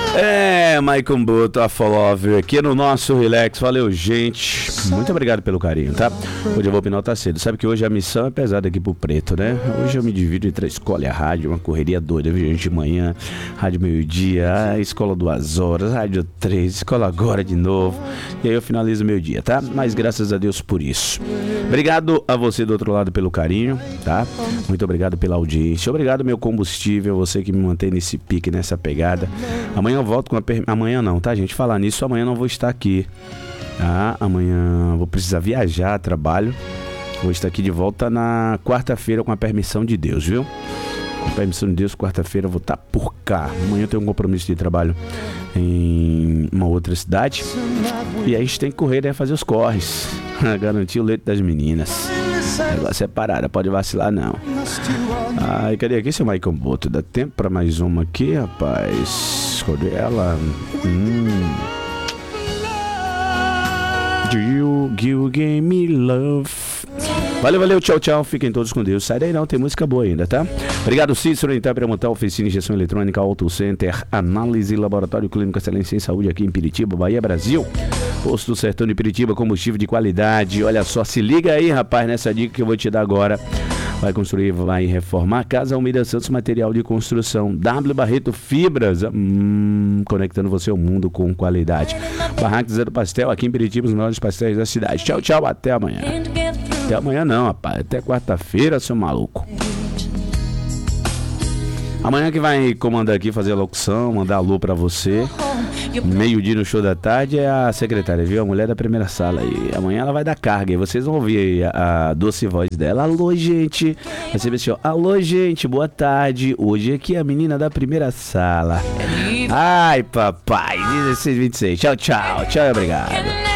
Maicon Boto, a Follow aqui no nosso Relax. Valeu, gente. Muito obrigado pelo carinho, tá? Hoje eu vou pilotar cedo. Sabe que hoje a missão é pesada aqui pro Preto, né? Hoje eu me divido entre a escola e a rádio, uma correria doida, viu, gente? De manhã, rádio meio-dia, a escola 2 horas, rádio 3, escola agora de novo. E aí eu finalizo meio-dia, tá? Mas graças a Deus por isso. Obrigado a você do outro lado pelo carinho, tá? Muito obrigado pela audiência. Obrigado, meu combustível, você que me mantém nesse pique, nessa pegada. Amanhã eu volto com a amanhã não, tá, gente? Falar nisso, amanhã não vou estar aqui. Tá? Amanhã vou precisar viajar a trabalho. Vou estar aqui de volta na quarta-feira com a permissão de Deus, viu? Com a permissão de Deus, quarta-feira eu vou estar por cá. Amanhã eu tenho um compromisso de trabalho em uma outra cidade. E aí a gente tem que correr, né? Fazer os corres. Garantir o leite das meninas. O negócio é parada, pode vacilar não. Ai, cadê aqui seu Maicon Boto? Dá tempo pra mais uma aqui, rapaz? Cadê ela? Do you give me love? Valeu, tchau, tchau. Fiquem todos com Deus. Sai daí não, tem música boa ainda, tá? Obrigado, Cícero, em Montal, Oficina, Injeção Eletrônica, Auto Center, Análise, Laboratório Clínico Excelência em Saúde aqui em Piritiba, Bahia, Brasil. Posto do Sertão de Piritiba, combustível de qualidade. Olha só, se liga aí, rapaz, nessa dica que eu vou te dar agora. Vai construir, vai reformar. Casa Almeida Santos, material de construção. W Barreto Fibras, conectando você ao mundo com qualidade. Barraca Zé do Pastel, aqui em Piritiba, os melhores pastéis da cidade. Tchau, tchau, até amanhã. Até amanhã não, rapaz, até quarta-feira, seu maluco. Amanhã que vai comandar aqui, fazer a locução, mandar alô pra você. Meio-dia no show da tarde é a secretária, viu? A mulher da primeira sala aí. Amanhã ela vai dar carga e vocês vão ouvir aí a doce voz dela. Alô, gente. Vai ser assim, ó. Alô, gente, boa tarde. Hoje aqui é a menina da primeira sala. Ai, papai. 16, 26. Tchau, tchau. Tchau e obrigado.